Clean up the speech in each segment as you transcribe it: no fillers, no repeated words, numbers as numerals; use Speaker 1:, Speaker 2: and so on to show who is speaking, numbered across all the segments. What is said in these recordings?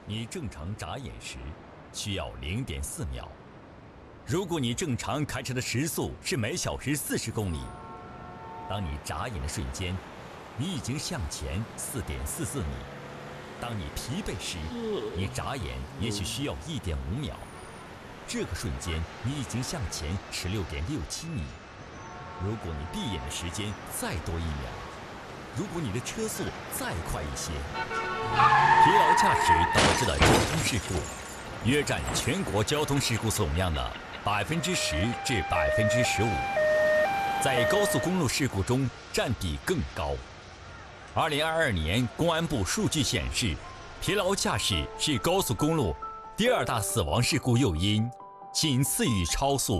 Speaker 1: 你正常眨眼时需要0.4秒。如果你正常开车的时速是每小时40公里，当你眨眼的瞬间，你已经向前4.44米。当你疲惫时，你眨眼也许需要1.5秒。这个瞬间，你已经向前16.67米。如果你闭眼的时间再多1秒，如果你的车速再快一些，疲劳驾驶导致的交通事故约占全国交通事故总量的10%至15%，在高速公路事故中占比更高。2022年公安部数据显示，疲劳驾驶是高速公路第2大死亡事故诱因，仅次于超速。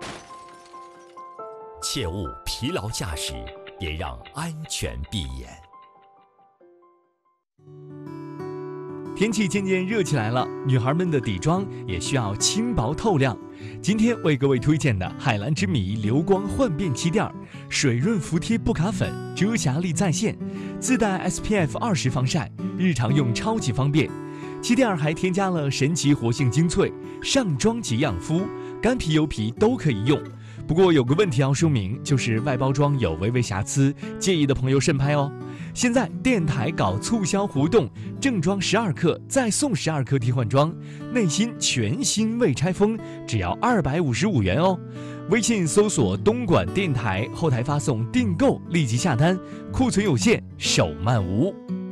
Speaker 1: 切勿疲劳驾驶，也让安全闭眼。
Speaker 2: 天气渐渐热起来了，女孩们的底妆也需要轻薄透亮。今天为各位推荐的海蓝之谜流光焕变气垫，水润服帖不卡粉，遮瑕力在线，自带 SPF20 防晒，日常用超级方便。气垫还添加了神奇活性精粹，上妆即养肤，干皮油皮都可以用。不过有个问题要说明，就是外包装有微微瑕疵，介意的朋友慎拍哦。现在电台搞促销活动，正装12克再送12克替换装，内心全新未拆封，只要255元哦。微信搜索东莞电台，后台发送订购，立即下单，库存有限，手慢无。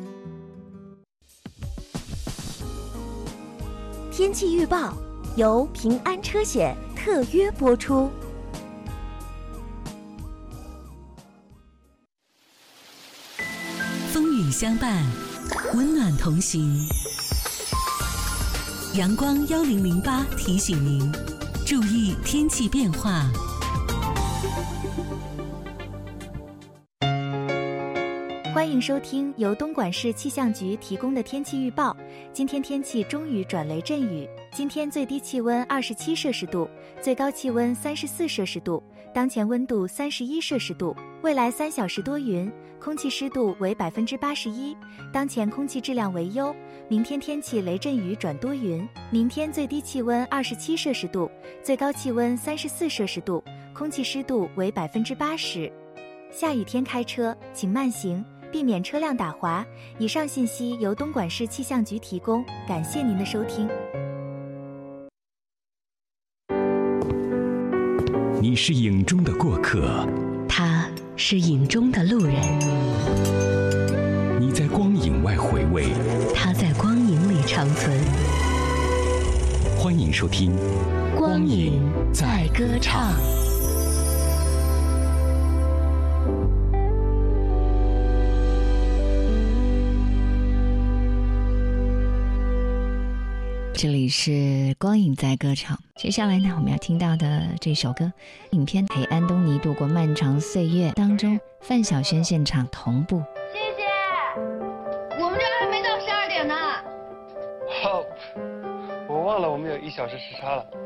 Speaker 3: 天气预报由平安车险特约播出。
Speaker 4: 风雨相伴，温暖同行。阳光1008提醒您，注意天气变化。
Speaker 3: 欢迎收听由东莞市气象局提供的天气预报。今天天气中雨转雷阵雨，今天最低气温27摄氏度，最高气温34摄氏度，当前温度31摄氏度。未来3小时多云，空气湿度为81%，当前空气质量为优。明天天气雷阵雨转多云，明天最低气温27摄氏度，最高气温34摄氏度，空气湿度为80%。下雨天开车请慢行，避免车辆打滑。以上信息由东莞市气象局提供，感谢您的收听。
Speaker 5: 你是影中的过客，
Speaker 4: 他是影中的路人。
Speaker 5: 你在光影外回味，
Speaker 4: 他在光影里长存。
Speaker 5: 欢迎收听《
Speaker 4: 光影在歌唱》。
Speaker 6: 这里是光影在歌唱，接下来呢，我们要听到的这首歌，影片陪安东尼度过漫长岁月当中，范晓萱现场同步。
Speaker 7: 谢谢，我们这还没到12点呢。
Speaker 8: 好，我忘了我们有1小时时差了。